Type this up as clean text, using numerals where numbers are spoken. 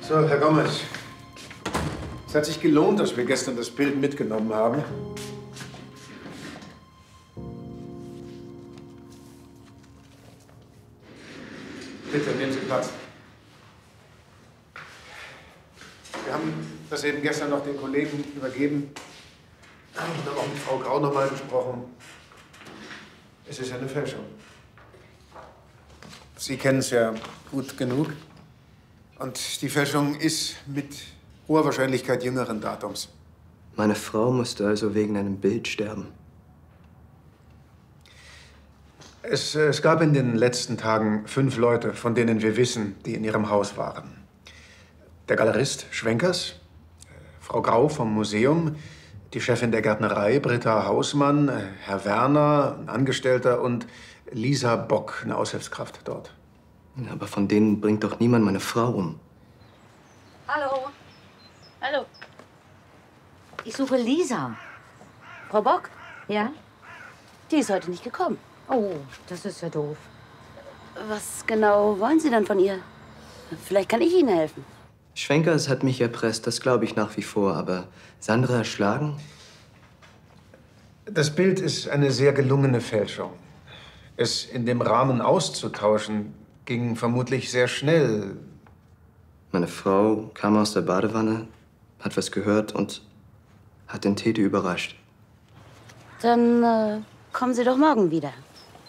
So, Herr Gomez. Es hat sich gelohnt, dass wir gestern das Bild mitgenommen haben. Bitte, nehmen Sie Platz. Wir haben das eben gestern noch den Kollegen übergeben. Wir haben auch mit Frau Grau noch mal gesprochen. Es ist eine Fälschung. Sie kennen es ja gut genug. Und die Fälschung ist mit hoher Wahrscheinlichkeit jüngeren Datums. Meine Frau musste also wegen einem Bild sterben. Es gab in den letzten Tagen 5 Leute, von denen wir wissen, die in ihrem Haus waren. Der Galerist Schwenkers, Frau Grau vom Museum, die Chefin der Gärtnerei, Britta Hausmann, Herr Werner, ein Angestellter und Lisa Bock, eine Aushilfskraft dort. Aber von denen bringt doch niemand meine Frau um. Hallo. Hallo. Ich suche Lisa. Frau Bock? Ja? Die ist heute nicht gekommen. Oh, das ist ja doof. Was genau wollen Sie denn von ihr? Vielleicht kann ich Ihnen helfen. Schwenkers hat mich erpresst, das glaube ich nach wie vor. Aber Sandra erschlagen? Das Bild ist eine sehr gelungene Fälschung. Es in dem Rahmen auszutauschen, ging vermutlich sehr schnell. Meine Frau kam aus der Badewanne, hat was gehört und hat den Tete überrascht. Dann kommen Sie doch morgen wieder.